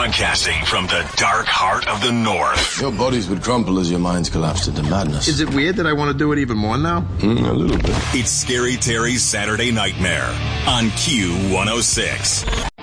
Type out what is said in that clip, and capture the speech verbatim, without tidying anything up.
Broadcasting from the dark heart of the North. Your bodies would crumple as your minds collapsed into madness. Is it weird that I want to do it even more now? Mm, a little bit. It's Scary Terry's Saturday Nightmare on Q one oh six.